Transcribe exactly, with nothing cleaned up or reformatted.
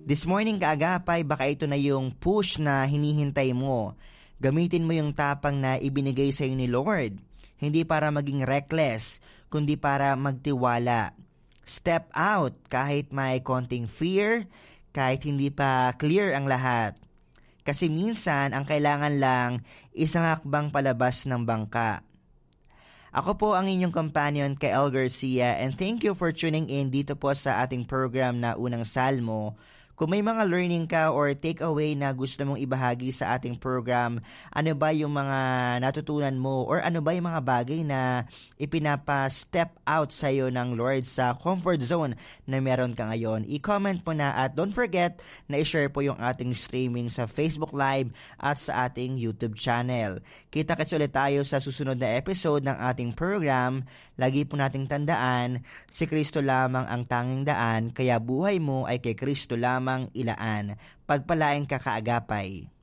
This morning kaagapay, baka ito na yung push na hinihintay mo. Gamitin mo yung tapang na ibinigay sa iyo ni Lord. Hindi para maging reckless, kundi para magtiwala. Step out kahit may konting fear, kahit hindi pa clear ang lahat. Kasi minsan, ang kailangan lang isang hakbang palabas ng bangka. Ako po ang inyong companion kay El Garcia, and thank you for tuning in dito po sa ating program na Unang Salmo. Kung may mga learning ka or takeaway na gusto mong ibahagi sa ating program, ano ba yung mga natutunan mo or ano ba yung mga bagay na ipinapa-step out sa iyo ng Lord sa comfort zone na meron ka ngayon, i-comment mo na at don't forget na i-share po yung ating streaming sa Facebook Live at sa ating YouTube channel. Kita-kits ulit tayo sa susunod na episode ng ating program. Lagi po nating tandaan, si Kristo lamang ang tanging daan, kaya buhay mo ay kay Kristo lamang ilaan. Pagpalain ka kaagapay.